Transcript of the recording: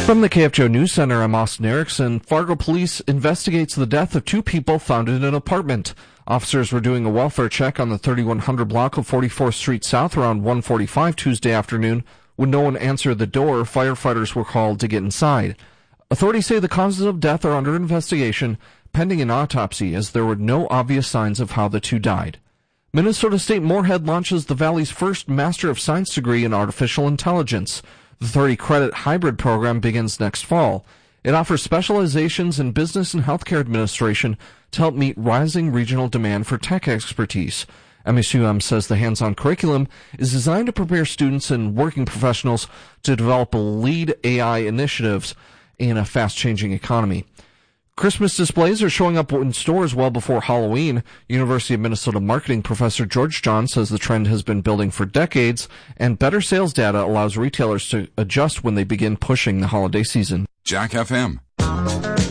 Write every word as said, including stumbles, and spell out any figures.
From the K F J O News Center, I'm Austin Erickson. Fargo police investigates the death of two people found in an apartment. Officers were doing a welfare check on the thirty-one hundred block of forty-fourth Street South around one forty-five Tuesday afternoon. When no one answered the door, firefighters were called to get inside. Authorities say the causes of death are under investigation, pending an autopsy, as there were no obvious signs of how the two died. Minnesota State Moorhead launches the Valley's first Master of Science degree in Artificial Intelligence. The thirty credit hybrid program begins next fall. It offers specializations in business and healthcare administration to help meet rising regional demand for tech expertise. M S U M says the hands-on curriculum is designed to prepare students and working professionals to develop lead A I initiatives in a fast-changing economy. Christmas displays are showing up in stores well before Halloween. University of Minnesota marketing professor George John says the trend has been building for decades, and better sales data allows retailers to adjust when they begin pushing the holiday season. Jack F M.